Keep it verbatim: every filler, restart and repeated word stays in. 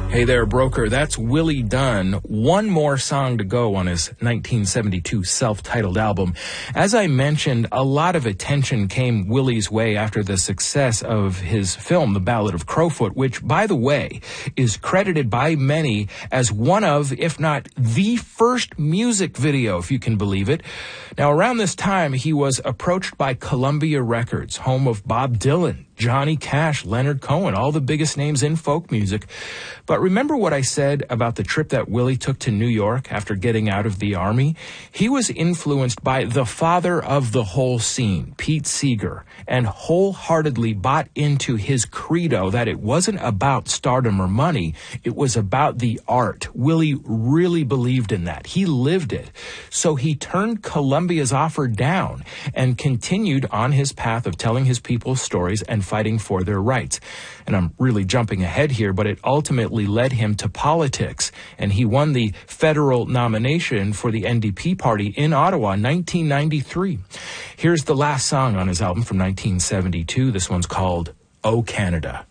Hey there, broker. That's Willie Dunn. One more song to go on his nineteen seventy-two self-titled album. As I mentioned, a lot of attention came Willie's way after the success of his film, The Ballad of Crowfoot, which, by the way, is credited by many as one of, if not the first music video, if you can believe it. Now, around this time, he was approached by Columbia Records, home of Bob Dylan, Johnny Cash, Leonard Cohen, all the biggest names in folk music. But remember what I said about the trip that Willie took to New York after getting out of the Army? He was influenced by the father of the whole scene, Pete Seeger, and wholeheartedly bought into his credo that it wasn't about stardom or money, it was about the art. Willie really believed in that. He lived it. So he turned Columbia's offer down and continued on his path of telling his people stories and fighting for their rights. And I'm really jumping ahead here, but it ultimately led him to politics, and he won the federal nomination for the N D P party in Ottawa in nineteen ninety-three. Here's the last song on his album from nineteen seventy-two. This one's called "Oh Canada."